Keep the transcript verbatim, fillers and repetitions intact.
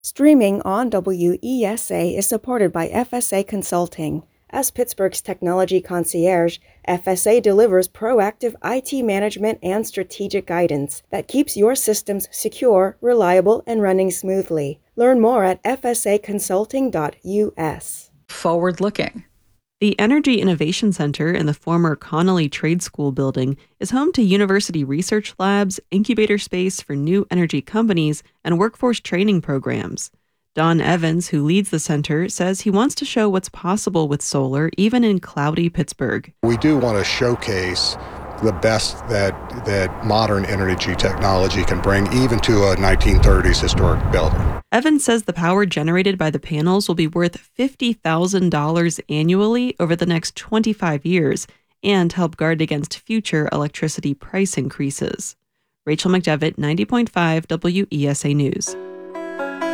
Streaming on W E S A is supported by F S A Consulting. As Pittsburgh's technology concierge, F S A delivers proactive I T management and strategic guidance that keeps your systems secure, reliable, and running smoothly. Learn more at f s a consulting dot u s. Forward-looking. The Energy Innovation Center in the former Connolly Trade School building is home to university research labs, incubator space for new energy companies, and workforce training programs. Don Evans, who leads the center, says he wants to show what's possible with solar even in cloudy Pittsburgh. We do want to showcase the best that that modern energy technology can bring, even to a nineteen thirties historic building. Evans says the power generated by the panels will be worth fifty thousand dollars annually over the next twenty-five years and help guard against future electricity price increases. Rachel McDevitt, ninety point five W E S A News.